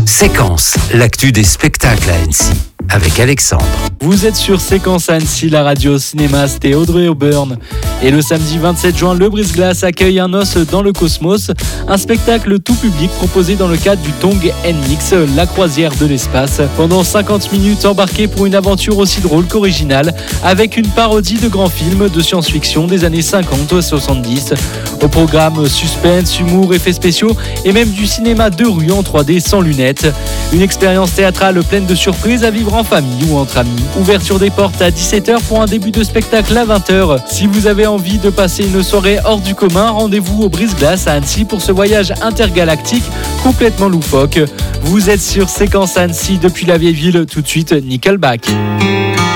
Séquence, l'actu des spectacles à Annecy, avec Alexandre. Vous êtes sur Séquence à Annecy, la radio cinéma, c'était Audrey Hepburn. Et le samedi 27 juin, le Brise-Glace accueille Un os dans le cosmos, un spectacle tout public proposé dans le cadre du Tongue NX, la croisière de l'espace. Pendant 50 minutes, embarqué pour une aventure aussi drôle qu'originale, avec une parodie de grands films de science-fiction des années 50 ou 70. Au programme suspense, humour, effets spéciaux et même du cinéma de rue en 3D sans lunettes. Une expérience théâtrale pleine de surprises à vivre en famille ou entre amis. Ouverture des portes à 17h pour un début de spectacle à 20h. Si vous avez envie de passer une soirée hors du commun, rendez-vous au Brise-Glace à Annecy pour ce voyage intergalactique complètement loufoque. Vous êtes sur Séquence à Annecy depuis la vieille ville, tout de suite Nickelback.